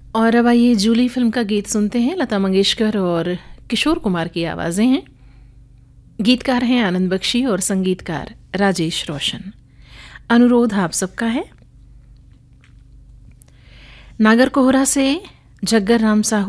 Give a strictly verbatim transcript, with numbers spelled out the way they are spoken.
और अब आइए जूली फिल्म का गीत सुनते हैं। लता मंगेशकर और किशोर कुमार की आवाज़ें हैं। गीतकार हैं आनंद बख्शी और संगीतकार राजेश रोशन। अनुरोध आप सबका है। नागरकोहरा से जग्गर राम साहू